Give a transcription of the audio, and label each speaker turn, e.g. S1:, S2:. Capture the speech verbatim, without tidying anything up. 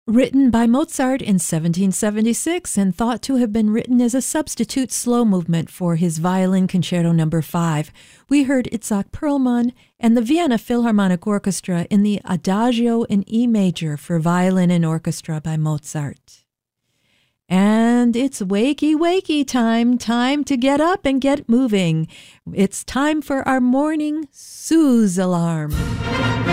S1: Written by Mozart in seventeen seventy-six and thought to have been written as a substitute slow movement for his Violin Concerto number five, we heard Itzhak Perlman and the Vienna Philharmonic Orchestra in the Adagio in E major for violin and orchestra by Mozart. And it's wakey, wakey time, time to get up and get moving. It's time for our morning snooze alarm.